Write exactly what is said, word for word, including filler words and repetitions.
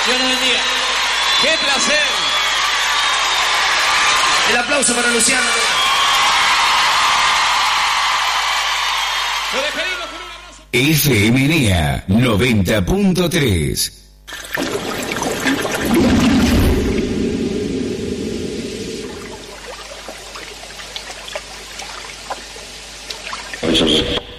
Dios nos bendiga. ¡Qué placer! El aplauso para Luciano. Lo despedimos con un abrazo. F M N E A noventa punto tres. Eso es.